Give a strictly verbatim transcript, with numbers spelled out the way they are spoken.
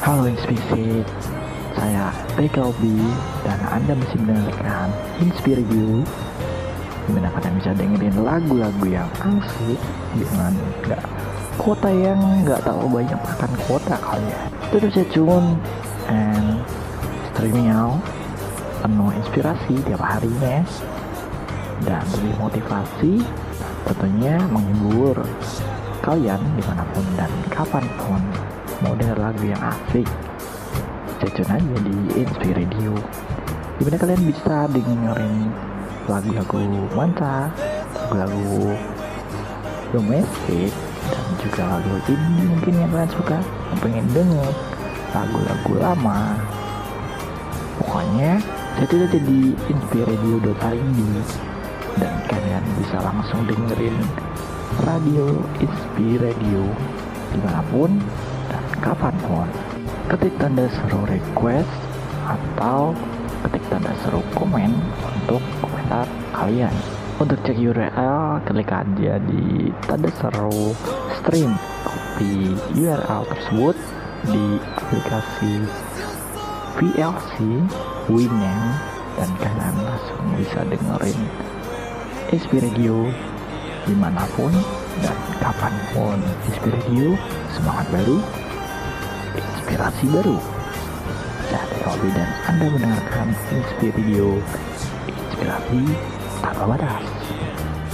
Halo Inspirasi, saya Reka Obi dan Anda masih mendengarkan Inspire You, dimana kalian bisa dengerin lagu-lagu yang asik dengan gak kota yang gak terlalu banyak makan kota kali ya. Terus stay tune and streaming out penuh inspirasi tiap harinya dan lebih motivasi, tentunya menghibur kalian dimanapun dan kapanpun. Mau denger lagu yang asik, stay tune aja di Inspire Radio, dimana kalian bisa dengerin lagu-lagu mantap, lagu domestik, dan juga lagu indie mungkin yang kalian suka, yang pengen denger lagu-lagu lama. Pokoknya stay tune aja di inspire radio dot i d dan kalian bisa langsung dengerin radio Inspire Radio dimanapun dan kapanpun. Ketik tanda seru request atau ketik tanda seru komen untuk komentar kalian. Untuk cek U R L, klik aja di tanda seru stream, copy U R L tersebut di aplikasi V L C Winamp dan kalian langsung bisa dengerin Inspire Radio dimanapun dan kapanpun. Inspire Radio, semangat baru, inspirasi baru. Saya Robi dan Anda mendengarkan Inspire Radio, inspirasi tanpa batas.